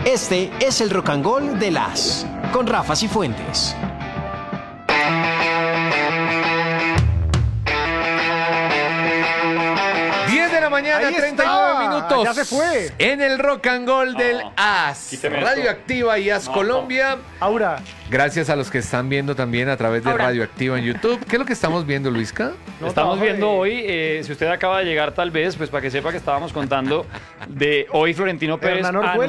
Este es el Rock and Roll de las con Rafa Cifuentes. Mañana, 39 minutos. Ya se fue. En el Rock and Roll del AS. Radioactiva y AS Colombia. Aura. Gracias a los que están viendo también a través de Radioactiva en YouTube. ¿Qué es lo que estamos viendo, Luisca? Estamos viendo hoy, si usted acaba de llegar tal vez, pues para que sepa que estábamos contando de hoy Florentino Pérez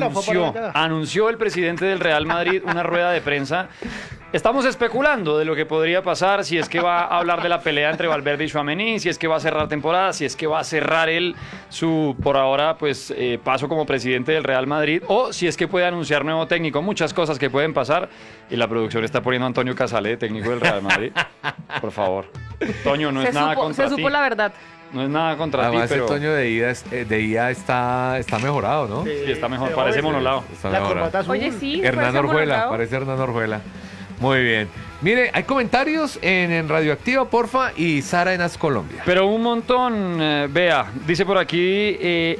anunció el presidente del Real Madrid una rueda de prensa. Estamos especulando de lo que podría pasar, si es que va a hablar de la pelea entre Valverde y Tchouaméni, si es que va a cerrar temporada, si es que va a cerrar él su, por ahora, pues paso como presidente del Real Madrid, o si es que puede anunciar nuevo técnico. Muchas cosas que pueden pasar, y la producción está poniendo a Antonio Casale de técnico del Real Madrid. Por favor. Toño, no es nada contra ti. Se supo la verdad. No es nada contra Además, ti, pero... el Toño de IA está mejorado, ¿no? Sí, está mejor, parece monolado. Está mejorado. Oye, sí. Hernán Orjuela, parece Hernán Orjuela. Muy bien. Mire, hay comentarios en Radioactiva, porfa, y Sara en AS Colombia. Pero un montón, vea, dice por aquí,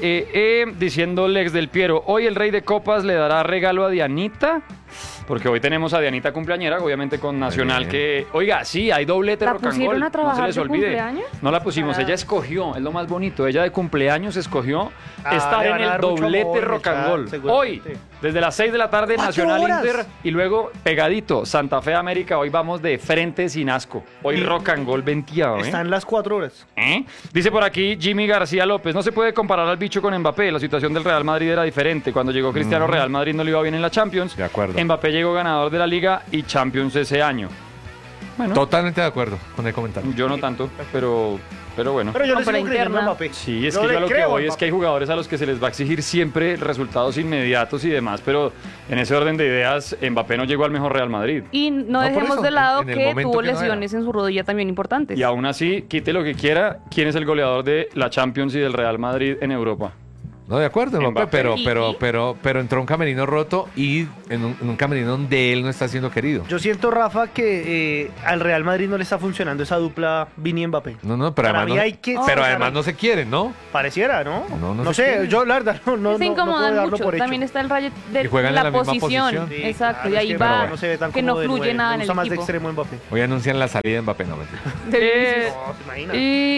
diciendo Lex del Piero, hoy el Rey de Copas le dará regalo a Dianita, porque hoy tenemos a Dianita cumpleañera, obviamente con Nacional, que, oiga, sí, hay doblete ¿La rock and pusieron roll, a trabajar no se les de olvide. cumpleaños? No la pusimos, ella escogió, es lo más bonito, ella de cumpleaños escogió estar en el doblete rock and roll. Hoy, desde las 6 de la tarde, Nacional Inter, y luego pegadito, Santa Fe América, hoy vamos de frente sin asco. Hoy rock and roll venteado, Están las 4 horas. Dice por aquí Jimmy García López, no se puede comparar al bicho con Mbappé, la situación del Real Madrid era diferente. Cuando llegó Cristiano, Real Madrid no le iba bien en la Champions. De acuerdo. Mbappé llegó ganador de la Liga y Champions ese año. Bueno, totalmente de acuerdo con el comentario. yo no tanto, pero bueno. Pero yo le Compra sigo creyendo a interna. Mbappé. Sí, es que yo a lo que voy es que hay jugadores a los que se les va a exigir siempre resultados inmediatos y demás, pero en ese orden de ideas, Mbappé no llegó al mejor Real Madrid. Y no No, por dejemos eso, de lado en el que momento tuvo que no lesiones en su rodilla también importantes. Y aún así, quite lo que quiera, ¿quién es el goleador de la Champions y del Real Madrid en Europa? No, de acuerdo, Mbappé. pero entró un camerino roto y en un camerino donde él no está siendo querido. Yo siento, Rafa, que al Real Madrid no le está funcionando esa dupla Vini y Mbappé. No, pero Para además, mí no, hay que- pero además no se quieren, ¿no? Pareciera, ¿no? No sé, quieren. yo la verdad no se incomodan puedo darlo mucho. por hecho. También está el rayo de Y juegan en la la misma posición. posición. Sí, Exacto, claro, y es ahí que va no se ve tan que no cómodo de fluye nueve. nada Me en el gusta más de equipo. extremo Mbappé. Hoy anuncian la salida de Mbappé, no, mentira. No, ¿te imaginas?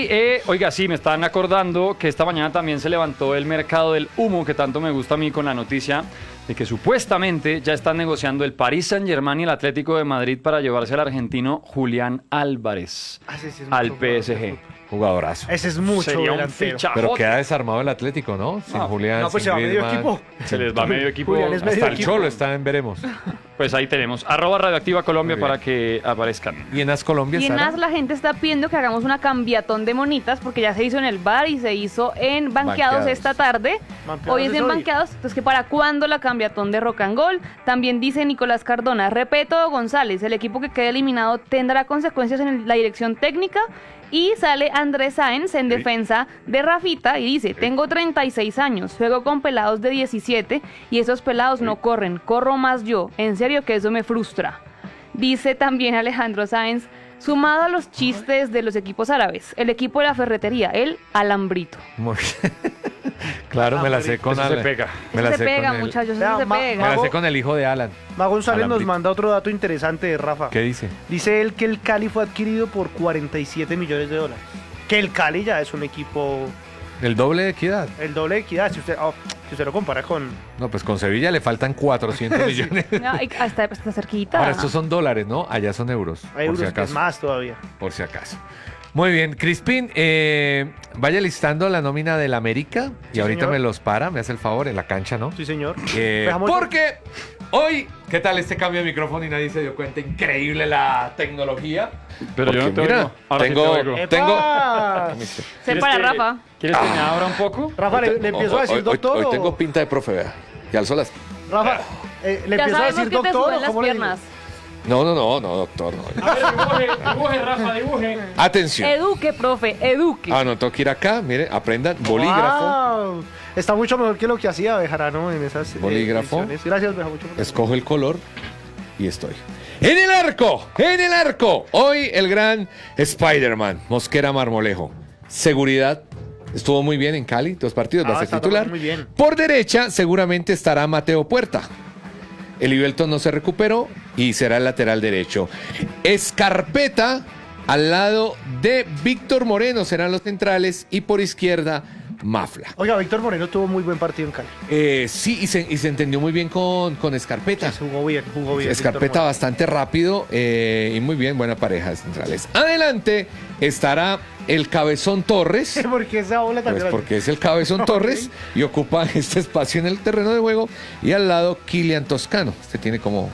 Oiga, sí, me están acordando que esta mañana también se levantó el mercado del humo, que tanto me gusta a mí, con la noticia de que supuestamente ya están negociando el Paris Saint-Germain y el Atlético de Madrid para llevarse al argentino Julián Álvarez Ese sí es al mucho PSG. Jugadorazo. Ese es mucho Sería un delantero. fichajote. Pero queda desarmado el Atlético, ¿no? Sin Julián, No, pues se sin va medio Griezmann. equipo. Se les va medio equipo. Julián es medio Hasta el equipo. Cholo está en veremos. Pues ahí tenemos. @Radioactiva Colombia Muy bien. para que aparezcan. Y en AS Colombia, Y en Sara. AS la gente está pidiendo que hagamos una cambiatón de monitas porque ya se hizo en el bar y se hizo en Banqueados esta tarde. Banqueados Hoy es es en hoy. Banqueados, entonces que para cuándo la cambiatón de Rock and Roll. También dice Nicolás Cardona, Repeto González, el equipo que quede eliminado tendrá consecuencias en la dirección técnica. Y sale Andrés Sáenz en defensa de Rafita y dice, tengo 36 años, juego con pelados de 17 y esos pelados no corren, corro más yo, en serio que eso me frustra. Dice también Alejandro Sáenz, sumado a los chistes de los equipos árabes, el equipo de la ferretería, el alambrito. Muy bien. Claro, me la sé con Eso se Alan. pega. Me la Eso sé se pega, con él. muchachos, Vea, eso se ma- Me pega. la sé con el hijo de Alan. Ma González nos Alambrito. manda otro dato interesante de Rafa. ¿Qué dice? Dice él que el Cali fue adquirido por 47 millones de dólares. Que el Cali ya es un equipo, El doble de equidad. el doble de equidad, si usted lo compara con... No, pues con Sevilla le faltan 400 millones. No, y hasta cerquita. Ahora, estos son dólares, ¿no? Allá son euros. Hay por euros si que es acaso. más todavía. Por si acaso. Muy bien, Crispín, vaya listando la nómina del América y Sí, ahorita señor. me los para, me hace el favor, en la cancha, ¿no? Sí, señor. Dejamos- Porque hoy, ¿qué tal este cambio de micrófono y nadie se dio cuenta? Increíble la tecnología. Pero yo no Porque te mira, oigo. Ahora sí te tengo- oigo. ¡Epa! Se ¿Quieres para que- Rafa. ¿Quieres que me abra un poco? Rafa, ¿le empiezo a decir doctor Hoy o...? tengo pinta de profe, vea. Y alzo las... Rafa, ¿le Ya empiezo a sabemos decir que te doctor suben o las cómo le digo? piernas. No, doctor, no. A ver, dibuje, Rafa, dibuje. Atención. Eduque, profe, eduque. Ah, no, tengo que ir acá, mire, aprendan. Bolígrafo. Wow. Está mucho mejor que lo que hacía Bejarano en esas Bolígrafo. ediciones. Gracias, Beja, mucho mejor. Escojo el color y estoy. En el arco. Hoy el gran Spider-Man, Mosquera Marmolejo. Seguridad Estuvo muy bien en Cali, 2 partidos, va a ser está titular. muy bien. Por derecha seguramente estará Mateo Puerta. El Ibelton no se recuperó y será el lateral derecho. Escarpeta al lado de Víctor Moreno serán los centrales y por izquierda Mafla. Oiga, Víctor Moreno tuvo muy buen partido en Cali. Sí, y se entendió muy bien con Escarpeta. Jugó bien. Escarpeta bastante rápido y muy bien, buena pareja de centrales. Adelante estará el Cabezón Torres. ¿Por qué esa bola tan Pues grande? porque es el Cabezón Torres y ocupa este espacio en el terreno de juego. Y al lado, Kylian Toscano. Este tiene como...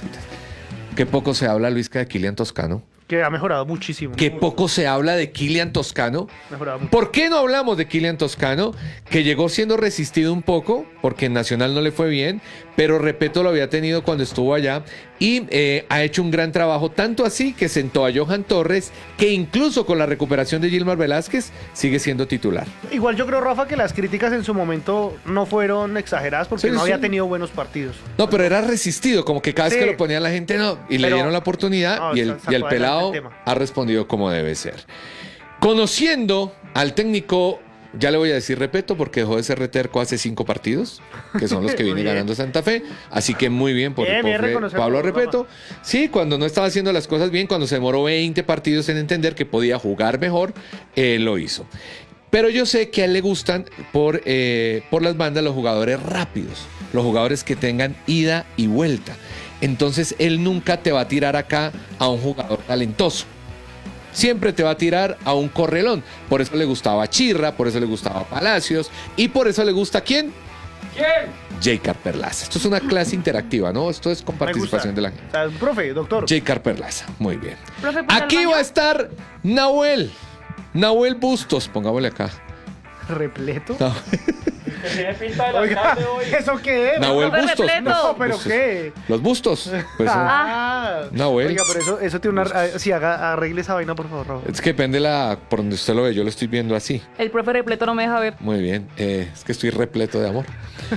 Qué poco se habla, Luisca, de Kylian Toscano. Que ha mejorado muchísimo. Qué poco se habla de Kylian Toscano. Mejorado mucho. ¿Por qué no hablamos de Kylian Toscano? Que llegó siendo resistido un poco, porque en Nacional no le fue bien, pero Repeto lo había tenido cuando estuvo allá y ha hecho un gran trabajo, tanto así que sentó a Johan Torres, que incluso con la recuperación de Gilmar Velázquez sigue siendo titular. Igual yo creo, Rafa, que las críticas en su momento no fueron exageradas porque Sí, no había sí. tenido buenos partidos. No, pero era resistido, como que cada vez Sí. que lo ponía la gente no, y le Pero- dieron la oportunidad No, y el sacó adelante pelado el tema. ha respondido como debe ser. Conociendo al técnico, ya le voy a decir Repeto, porque dejó de ser reterco hace 5 partidos, que son los que viene Muy bien. ganando Santa Fe, así que muy bien por el Bien, profe reconocerlo, Pablo Rafa. Repeto. Sí, cuando no estaba haciendo las cosas bien, cuando se demoró 20 partidos en entender que podía jugar mejor, lo hizo. Pero yo sé que a él le gustan por las bandas los jugadores rápidos, los jugadores que tengan ida y vuelta. Entonces él nunca te va a tirar acá a un jugador talentoso. Siempre te va a tirar a un correlón. Por eso le gustaba Chirra, por eso le gustaba Palacios y por eso le gusta ¿quién? ¿Quién? J. Perlaza. Esto es una clase interactiva, ¿no? Esto es con Me participación gusta. de la gente. O sea, profe, doctor. J. Perlaza. Muy bien. Profe, ¿pasa al Aquí baño? va a estar Nahuel. Nahuel Bustos. Pongámosle acá. Repleto. No. Que tiene pinta del Oiga, alcalde hoy. ¿eso qué es? Nahuel profe Bustos. Repleto. No, pero Bustos. ¿qué? Los bustos. Pues, Ah. Nahuel. Oiga, pero eso tiene una... Sí, arregle esa vaina, por favor, Rafa. es que depende por donde usted lo ve. Yo lo estoy viendo así. El profe Repleto no me deja ver. Muy bien. Es que estoy repleto de amor.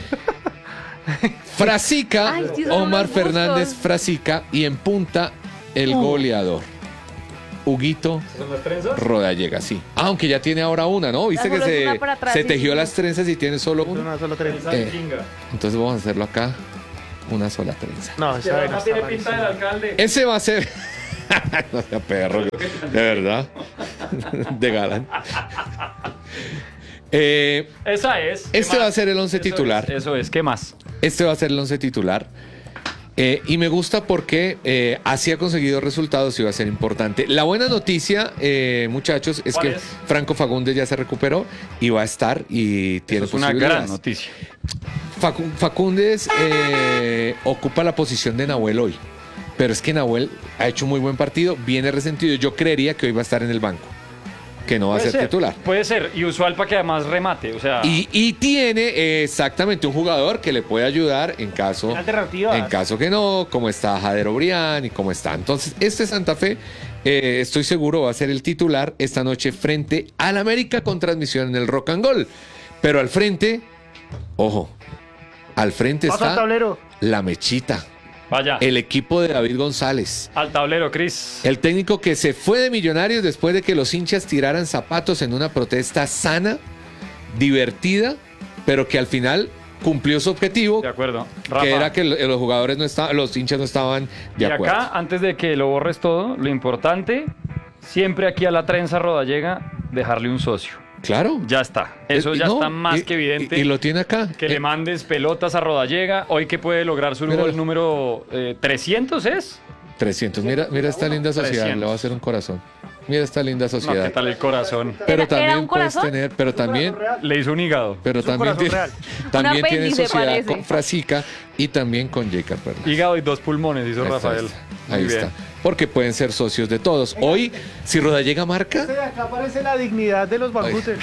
Frasica, Ay, sí, son Omar unos Fernández bustos. Frasica y en punta el goleador. Huguito ¿Son las trenzas? Rodallega, sí. Aunque ya tiene ahora una, ¿no? Viste que solo es una para atrás, se sí, tejió sí. las trenzas y tiene solo una. Una sola trenza. Esa Eh. chinga. Entonces vamos a hacerlo acá. Una sola trenza. No, esa vaina Rafa está tiene pinta del rarísima. alcalde. Ese va a ser. No sea perro. De verdad. De galán. Esa es. ¿Qué Este más? va a ser el 11 Eso titular. Eso es. ¿Qué más? Este va a ser el 11 titular. Y me gusta porque así ha conseguido resultados y va a ser importante. La buena noticia, muchachos, es ¿Cuál que es? Franco Fagundes ya se recuperó y va a estar y tiene Eso es una posibilidades. gran noticia. Fagundes ocupa la posición de Nahuel hoy. Pero es que Nahuel ha hecho un muy buen partido, viene resentido. Yo creería que hoy va a estar en el banco, que no va a ser titular. Puede ser. Y usual para que además remate. O sea, Y tiene exactamente un jugador que le puede ayudar en caso, Alternativas. en caso que no, como está Jader Obrián y como está. Entonces, este Santa Fe, estoy seguro, va a ser el titular esta noche frente al América con transmisión en el Rock and Gold. Pero al frente, ojo, al frente Pasa al está tablero. la Mechita, vaya. el equipo de David González. Al tablero, Cris. El técnico que se fue de Millonarios después de que los hinchas tiraran zapatos en una protesta sana, divertida, pero que al final cumplió su objetivo, De acuerdo. Rafa. que era que los jugadores no estaban, los hinchas no estaban de Y acuerdo. acá, antes de que lo borres todo, lo importante, siempre aquí a la trenza Rodallega, dejarle un socio. Claro. Ya está. Eso ya No, está más que evidente. Y lo tiene acá. Que le mandes pelotas a Rodallega. Hoy que puede lograr su Míralo. gol número 300, ¿es? 300. Mira esta linda sociedad. 300. Le va a hacer un corazón. Mira esta linda No, sociedad. ¿qué tal el corazón? Pero ¿Era también un puedes corazón? tener, pero también, Le hizo un hígado. pero Es un también corazón tiene, real. también Un tiene apéndice, sociedad parece. con Frasica y también con J. Perlas. Hígado y 2 pulmones, hizo Ahí está, Rafael. Ahí Muy está. bien. Porque pueden ser socios de todos. Hoy, si Rodallega marca, Este de acá aparece la dignidad de los banjutes.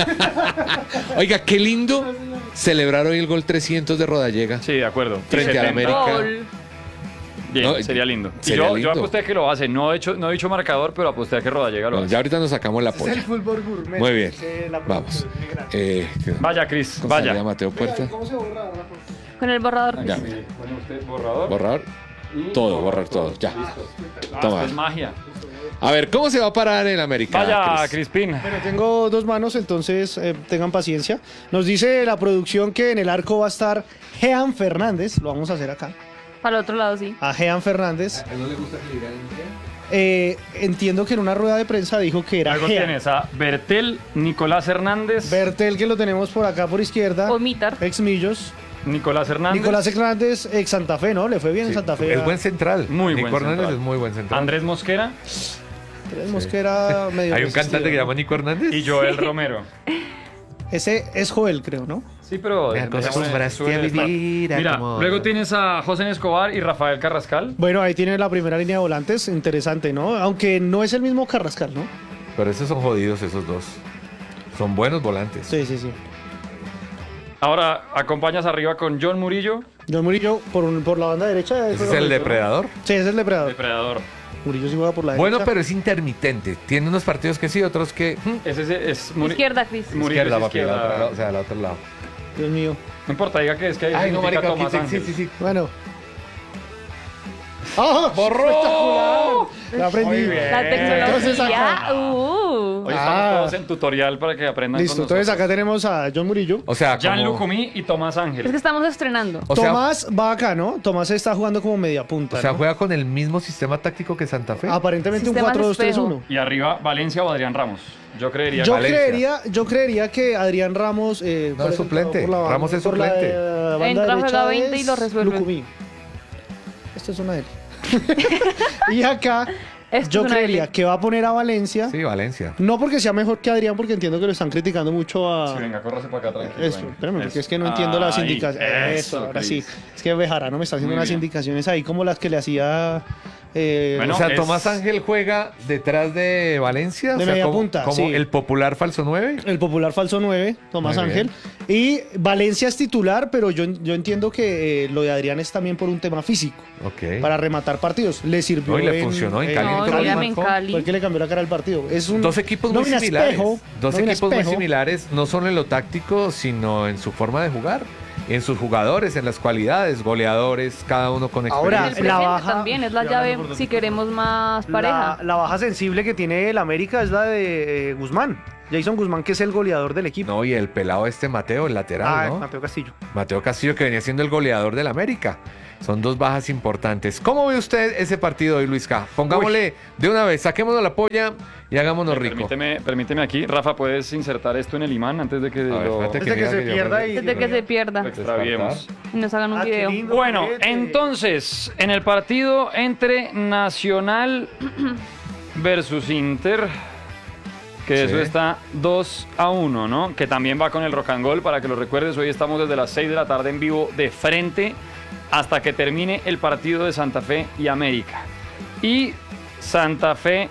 oiga, qué lindo celebrar hoy el gol 300 de Rodallega. Sí, de acuerdo. Frente Y al 70. América. Gol. Bien, No, sería lindo. Y sería yo lindo. aposté a que lo hace. No he dicho marcador, pero aposté a que Rodallega lo Bueno, hace. ya ahorita nos sacamos la Es el polla. fútbol gourmet. Muy bien. Sí, la Vamos. producción es muy grande. Vaya, Cris, Con salida vaya. Mateo Puerta. ¿Cómo se borra, Rafa? Con el borrador. Ya, Sí, pone usted borrador. borrar. Y Todo, borrar todo. Ya. Listo. Toma. Esto es magia. A ver, ¿cómo se va a parar el América? Vaya, Cris? Crispín. Bueno, tengo dos manos, entonces tengan paciencia. Nos dice la producción que en el arco va a estar Jean Fernández. Lo vamos a hacer acá. Para el otro lado, sí. A Jean Fernández. ¿No le gusta que le digan Entiendo que en una rueda de prensa dijo que era Luego Jean. tienes a Bertel, Nicolás Hernández. Bertel, que lo tenemos por acá por izquierda. O Mitar. Ex Millos. Nicolás Hernández. Nicolás Hernández, ex Santa Fe, ¿no? Le fue bien en Santa Fe. Es buen central. Muy Nico buen Hernández central. es muy buen central. Andrés Mosquera Creemos que era medio. Hay un cantante que se llama Nico Hernández. y Joel Romero. Ese es Joel, creo, ¿no? Sí, pero... Me acostumbraste a vivir a Mira, como- luego tienes a José Escobar y Rafael Carrascal. Bueno, ahí tiene la primera línea de volantes. Interesante, ¿no? Aunque no es el mismo Carrascal, ¿no? Pero esos son jodidos, esos dos. Son buenos volantes. Sí, sí, sí. Ahora acompañas arriba con John Murillo, John Murillo por la banda derecha. Ese es el depredador. Sí, ese es el depredador. depredador. Murillo sí juega por la Bueno, derecha. pero es intermitente. Tiene unos partidos que sí, otros que... Ese es Izquierda, Cris. Murillo izquierda, es papi, izquierda. o sea, al otro lado. Dios mío. No importa, diga que es que ahí Ay, no, significa marica, Tomás sí, Ángel. sí. Bueno. ¡Ah! ¡Borró! ¡Espectacular! La aprendí. Muy bien. La Entonces tecnología. acá- Hoy estamos todos en tutorial para que aprendan Listo, con entonces nosotros. acá tenemos a John Murillo. O sea, Jan como... Lucumí y Tomás Es Ángel. que estamos estrenando. O sea, Tomás va acá, ¿no? Tomás está jugando como media punta. o sea, ¿no? juega con el mismo sistema táctico que Santa Fe. Aparentemente un Sistema 4-2-3-1. Y arriba Valencia o Adrián Ramos. Yo creería Yo Valencia. creería que Adrián Ramos. No, es suplente. Ramos es suplente. Entra, juega 20 y lo resuelve. Lucumí. Esto es una L. Y acá, Esto yo es una creería L. que va a poner a Valencia. Sí, Valencia. No porque sea mejor que Adrián, porque entiendo que lo están criticando mucho a. Sí, venga, córrase para acá tranquilo. Eso, venga. espérame, porque Eso. es que no entiendo las Ahí, indicaciones. Eso, ahora Cris. sí. Es que Bejarano me está haciendo Muy unas bien. indicaciones ahí como las que le hacía. Bueno, o sea, es- Tomás Ángel juega detrás de Valencia. De o sea, media como, punta, como sí. el popular falso 9. El popular falso 9, Tomás Muy Ángel. Y Valencia es titular, pero yo entiendo que lo de Adrián es también por un tema físico. Ok. Para rematar partidos. Le sirvió. No, y le funcionó en Cali. No, Cali mírame en marcó. Cali. Fue el que le cambió la cara al partido. Es un, Dos equipos muy nómina similares. espejo, Dos nómina equipos muy espejo. similares, no solo en lo táctico, sino en su forma de jugar. En sus jugadores, en las cualidades, goleadores, cada uno con Ahora, En experiencia. el la presente baja- también es la Estoy llave hablando por si queremos más pareja. La baja sensible que tiene el América es la de Guzmán. Jason Guzmán, que es el goleador del equipo. No, y el pelado Mateo, el lateral, ¿no? Mateo Castillo. Mateo Castillo, que venía siendo el goleador del América. Son dos bajas importantes. ¿Cómo ve usted ese partido hoy, Luis K? Pongámosle de una vez, saquémonos la polla y hagámonos rico. Permíteme aquí. Rafa, ¿puedes insertar esto en el imán antes de que A ver, lo, espérate Desde que mira se yo- pierda y. Desde que se pierda lo extraviemos? y nos hagan un Ah, qué video. lindo Bueno, juguete. entonces, en el partido entre Nacional versus Inter, que Sí. eso está 2-1, ¿no? Que también va con el Rock and Roll, para que lo recuerdes. Hoy estamos desde las 6 de la tarde en vivo de frente hasta que termine el partido de Santa Fe y América. Y Santa Fe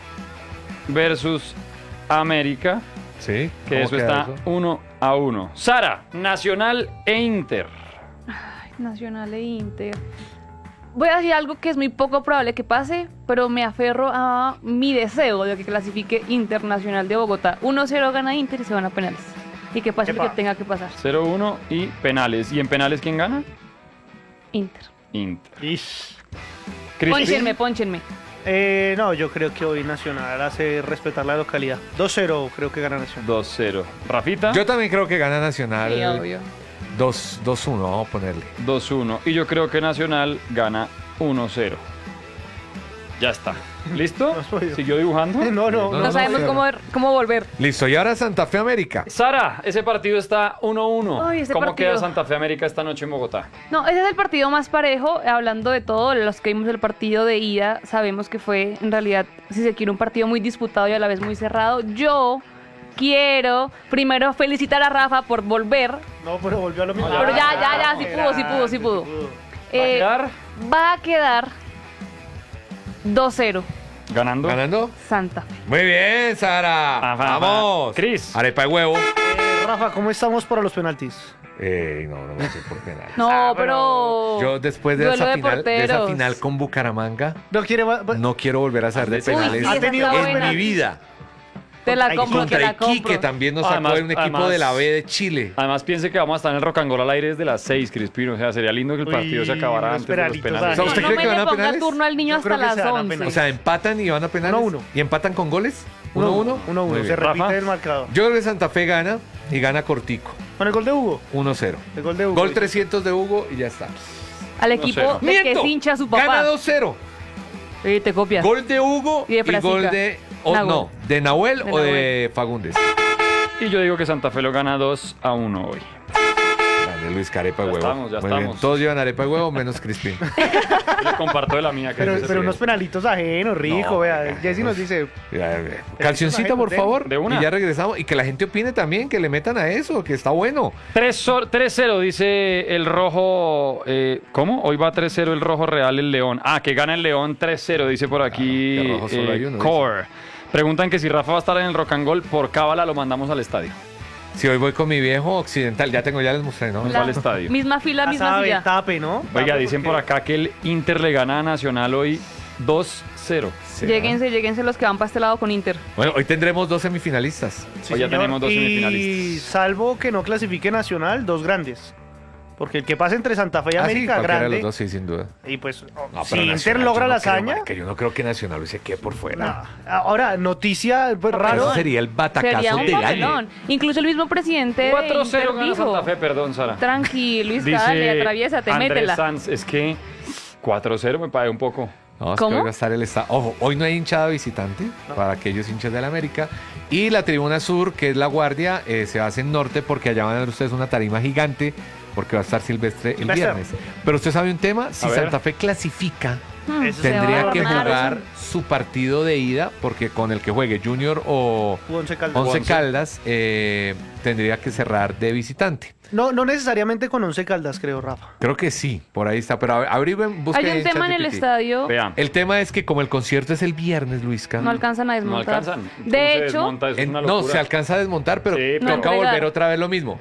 versus América, Sí. que ¿Cómo eso queda está 1-1. Sara, Nacional e Inter. Nacional e Inter. Voy a decir algo que es muy poco probable que pase, pero me aferro a mi deseo de que clasifique Internacional de Bogotá. 1-0 gana Inter y se van a penales. Y que pase lo que tenga que pasar. 0-1 y penales. ¿Y en penales quién gana? Inter. Inter. Ish. Crispín. Pónchenme. No, yo creo que hoy Nacional hace respetar la localidad. 2-0 creo que gana Nacional. 2-0. Rafita, Yo también creo que gana Nacional. Sí, obvio. 2-1, vamos a ponerle. 2-1. Y yo creo que Nacional gana 1-0. Ya está. ¿Listo? No has podido. ¿Siguió dibujando? No, No, no, sabemos sí. cómo volver. Listo, y ahora Santa Fe América. Sara, ese partido está 1-1. Ay, ese ¿Cómo partido. queda Santa Fe América esta noche en Bogotá? No, ese es el partido más parejo. Hablando de todo, los que vimos el partido de ida, sabemos que fue en realidad, si se quiere, un partido muy disputado y a la vez muy cerrado. Yo quiero primero felicitar a Rafa por volver. No, pero volvió a lo mismo. Pero ya, sí pudo. ¿Va a quedar? Va a quedar 2-0 ¿Ganando? ¿Ganando? Santa Fe. Muy bien, Sara. Ajá, Vamos. Cris. Arepa de huevo. Rafa, ¿cómo estamos para los penaltis? No sé por qué nada. No, pero... Yo después de Duelo esa, de final, de esa porteros. final con Bucaramanga, No quiere. no quiero volver a hacer de Uy, sí, penales esa está en buena. mi vida. Te la Ay, compro, te Contra la compro. Iquique también nos sacó Además- un equipo además- de la B de Chile. Además, piense que vamos a estar en el Rocangol al aire desde las 6, Crispino. O sea, sería lindo que el partido se acabara unos antes de los penalitos, penales. O sea, ¿usted No cree me que van le a ponga penales? turno al niño Yo hasta creo que las se van a 11. penales. O sea, empatan y van a penales. 1-1. ¿Y empatan con goles? 1-1. 1-1. Muy Se bien. repite Rafa. el marcador. Yo creo que Santa Fe gana y gana cortico. Con el gol de Hugo. 1-0. El gol de Hugo. Gol 300 de Hugo y ya está. Al equipo 1-0. de que ¡Miento! es hincha su Gana papá. 2-0. Y te copias. Gol de Hugo Y de y Frasica. gol de... Nahuel. No, de Nahuel De o de Nahuel. Fagundes. Y yo digo que Santa Fe lo gana 2-1 hoy. Grande Luis Carepa Ya huevo. estamos, ya Muy bien. estamos. Todos llevan arepa de huevo menos Crispín. Yo le comparto de la mía. Que Pero, es ese pero que- unos penalitos ajenos, rico, No, vea. venga, Jessy nos dice, Cancioncita, por favor. De una. Y ya regresamos. Y que la gente opine también, que le metan a eso, que está bueno. 3-0 dice el rojo. ¿Cómo? Hoy va 3-0 el rojo real, el León. Ah, que gana el León 3-0, dice por aquí Claro, que rojo solo hay uno, Core. Preguntan que si Rafa va a estar en el Rocangol, por cábala lo mandamos al estadio. Si hoy voy con mi viejo occidental, ya les mostré, ¿no? La- al estadio. Misma fila, misma sabe, silla. tape, ¿no? Oiga, Tape dicen por porque- acá que el Inter le gana a Nacional hoy 2-0. Lléguense los que van para este lado con Inter. Bueno, hoy tendremos 2 semifinalistas. Sí, Hoy ya señor. tenemos 2 Y semifinalistas. salvo que no clasifique Nacional, 2 grandes. Porque el que pasa entre Santa Fe y Ah, sí, América, cualquiera de grande. los dos, sí, sin duda. Y pues, No, si pero Inter Nacional, logra yo la no creo, hazaña. marica, yo no creo que Nacional lo se quede por fuera. No. Ahora, noticia pues, raro. Eso sería el Sería batacazo un del año. papelón. Incluso el mismo presidente de 4-0 Inter gana dijo, Santa Fe, perdón, Sara. tranqui, Luis, dale, atraviésate, Andrés métela. Sanz, es que 4-0 me pague un poco. No, es ¿Cómo? que hoy va a estar el estadio. Ojo, hoy no hay hinchada visitante para aquellos hinchas del América. Y la tribuna sur, que es la guardia, se hace en norte porque allá van a ver ustedes una tarima gigante porque va a estar Silvestre el Silvestre. viernes. Pero usted sabe un tema, si A ver. Santa Fe clasifica, Eso se tendría va a que armar. jugar su partido de ida porque con el que juegue Junior o Once Caldas. Once Caldas tendría que cerrar de visitante. No necesariamente con Once Caldas, creo, Rafa. Creo que sí, por ahí está. Pero averigüen, busquen Hay un tema en el ChatGPT. estadio, Vean. El tema es que como el concierto es el viernes, Luisca. no alcanzan a No desmontar. alcanzan. ¿Cómo se De hecho, desmonta? Eso es una No, locura. se alcanza a desmontar, pero Sí, toca pero- No, volver entregar. otra vez lo mismo.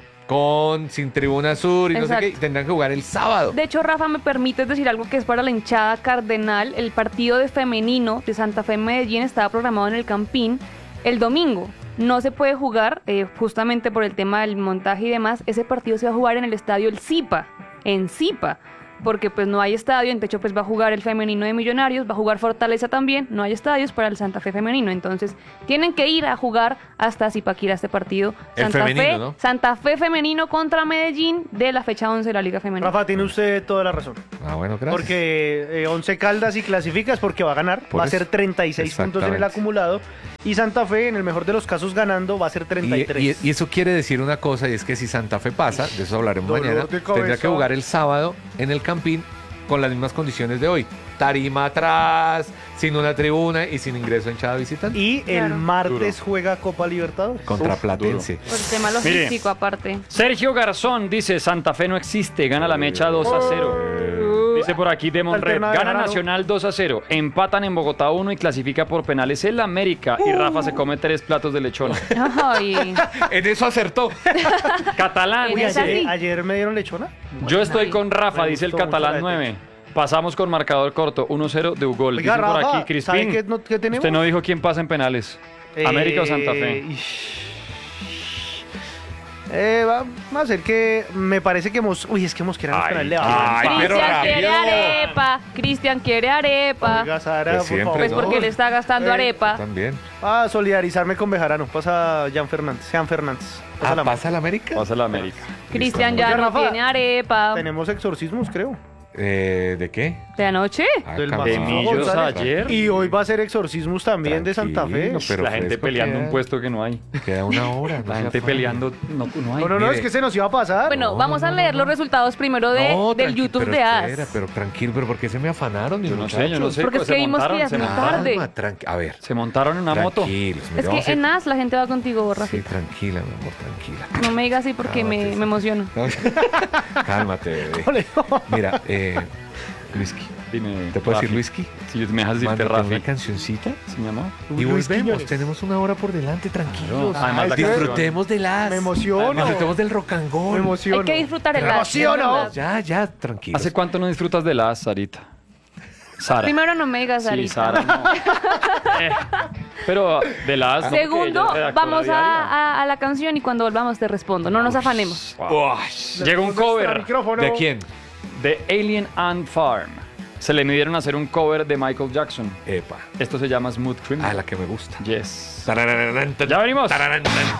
Sin tribuna sur y no sé Exacto. qué. y tendrán que jugar el sábado. de hecho, Rafa, me permites decir algo que es para la hinchada cardenal. El partido de femenino de Santa Fe en Medellín estaba programado en el Campín el domingo. No se puede jugar, justamente por el tema del montaje y demás. Ese partido se va a jugar en el estadio El Zipa, en Zipa, porque pues no hay estadio. En techo pues va a jugar el femenino de Millonarios, va a jugar Fortaleza también. No hay estadios para el Santa Fe femenino. Entonces tienen que ir a jugar hasta Zipaquirá este partido. El Santa femenino, Fe, ¿no? Santa Fe femenino contra Medellín de la fecha 11 de la Liga Femenina. Rafa, tiene usted toda la razón. Ah, bueno, gracias. Porque Once Caldas, si clasifica, es porque va a ganar. Por Va a eso. ser 36 puntos en el Exactamente. acumulado. Y Santa Fe, en el mejor de los casos, ganando, va a ser 33. Y eso quiere decir una cosa, y es que si Santa Fe pasa, de eso hablaremos Dolor mañana, de cabeza. tendrá que jugar el sábado en el Campín con las mismas condiciones de hoy. Tarima atrás, sin una tribuna y sin ingreso a hinchada visitante. Y el Claro. martes juega Copa Libertadores. Contra Uf, Platense. Por el tema Mire. logístico aparte. Sergio Garzón dice, Santa Fe no existe, gana la mecha 2-0. Dice por aquí Demon Red, Alterna de gana Jarano. Nacional 2-0, empatan en Bogotá 1 y clasifica por penales el América. Y Rafa se come 3 platos de lechona. Ay, En eso acertó. Catalán, Uy, esa dice, sí. Ayer me dieron lechona. yo estoy con Rafa, Me dice el gustó mucho Catalán la de 9. Pasamos con marcador corto, 1-0 de Ugol. Oiga, Dice por Rafa, aquí, ¿sabe Crispín, qué tenemos? usted no dijo quién pasa en penales. ¿América o Santa Fe? Vamos a hacer que me parece que Uy, es que Mosquera nos Ay, penal le va. ay, pero Cristian quiere rápido. arepa. Cristian quiere arepa. Oiga, Sara, Pues por siempre, favor. Pues porque le está gastando Eh, arepa. También. A solidarizarme con Bejarano. Pasa Jean Fernández. Pasa la ¿Pasa el América? Pasa la América. Cristian Oiga, ya no Rafa, tiene arepa. Tenemos exorcismos, creo. ¿De qué? ¿De anoche? Ah, Del calma. De Maxito Millos González. ayer. Y hoy va a ser exorcismos también de Santa Fe. Tranquilo, pero la gente fresco peleando queda. un puesto que no hay. Queda una hora. no La se gente afane. peleando no hay. No, Mire. es que se nos iba a pasar. Bueno, No, vamos a leer los resultados primero No, del tranqui- YouTube pero de espera, AS. pero tranquilo, pero ¿por qué se me afanaron, mis Yo no sé, muchachos? yo no sé. Porque es se que vimos que montaron, ya se es muy montaron. tarde. A ver, Se montaron en una moto. tranquilos. mire, Es vamos que a- en AS la gente va contigo, Sí, Rafita. tranquila, mi amor, tranquila. No me digas así porque Cálmate. me emociono. No, Cálmate, bebé. Ole, no. Mira, Luisky, Dime, ¿te puedo decir Rafi. Luisky? Si me dejas decirte Mándate Rafi. una cancioncita ¿Sí, mi amor? y Luis volvemos. Quiñones. Tenemos una hora por delante, tranquilos. Además, la Disfrutemos de las. Me emociono. Disfrutemos del rock and Me roll. emociono. Hay que disfrutar el Me AS. emociono. es verdad. Ya, tranquilos. ¿Hace cuánto no disfrutas de la Sarita? Sara. Primero no me digas Sí, Sarita. Sara, no. Pero de las... Segundo, vamos a la canción y cuando volvamos te respondo. No nos afanemos. Llega un cover Micrófono. ¿De quién? de Alien Ant Farm. Se le midieron a hacer un cover de Michael Jackson. Epa. Esto se llama Smooth Criminal. Ah, la que me gusta. Yes. Tarararán, Ya venimos. tararán, tan.